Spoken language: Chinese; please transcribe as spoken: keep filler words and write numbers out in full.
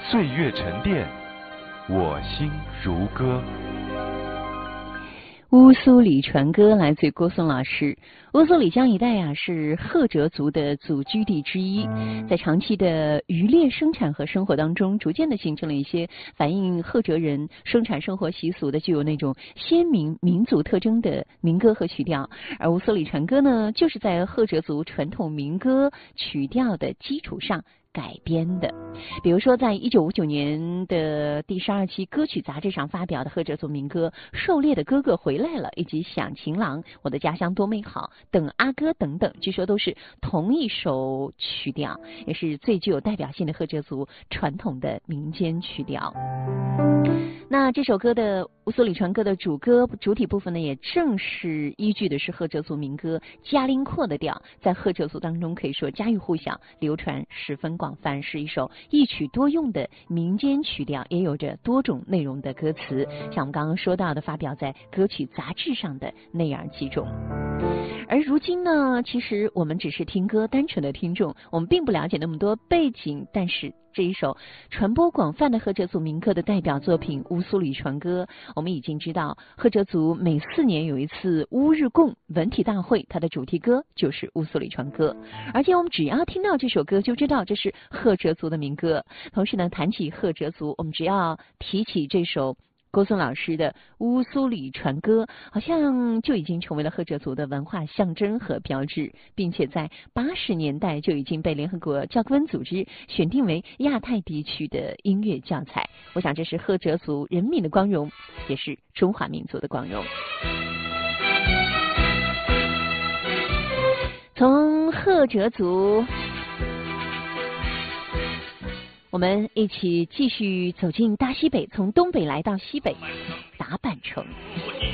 岁月沉淀，我心如歌。 乌苏里船歌来自于郭松老师。乌苏里江一带啊是赫哲族的祖居地之一，在长期的渔猎生产和生活当中，逐渐的形成了一些反映赫哲人生产生活习俗的、具有那种鲜明民族特征的民歌和曲调。而乌苏里船歌呢，就是在赫哲族传统民歌曲调的基础上改编的。比如说在一九五九年的第十二期歌曲杂志上发表的赫哲族民歌《狩猎的哥哥回来了》以及《响晴朗》、我的家乡多美好等阿歌等等，据说都是同一首曲调，也是最具有代表性的赫哲族传统的民间曲调。那这首歌的乌苏里船歌的主歌主体部分呢，也正是依据的是赫哲族民歌加林阔的调，在赫哲族当中可以说家喻户晓，流传十分广泛，是一首一曲多用的民间曲调，也有着多种内容的歌词，像我们刚刚说到的发表在歌曲杂志上的那样几种。而如今呢，其实我们只是听歌单纯的听众，我们并不了解那么多背景，但是这一首传播广泛的赫哲族民歌的代表作品《乌苏里船歌》，我们已经知道赫哲族每四年有一次乌日贡文体大会，它的主题歌就是乌苏里船歌，而且我们只要听到这首歌就知道这是赫哲族的民歌。同时呢，谈起赫哲族，我们只要提起这首郭松老师的乌苏里船歌，好像就已经成为了赫哲族的文化象征和标志，并且在八十年代就已经被联合国教科文组织选定为亚太地区的音乐教材。我想这是赫哲族人民的光荣，也是中华民族的光荣。从赫哲族，我们一起继续走进大西北，从东北来到西北达坂城。